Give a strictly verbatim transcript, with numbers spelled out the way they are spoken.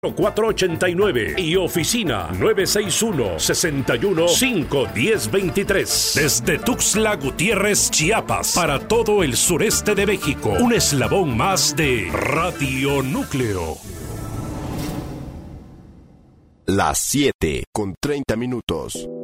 cuatro ocho nueve y oficina nueve seis uno, seis uno cinco, uno cero dos tres. Desde Tuxtla Gutiérrez, Chiapas, para todo el sureste de México, un eslabón más de Radio Núcleo. Las siete con treinta minutos.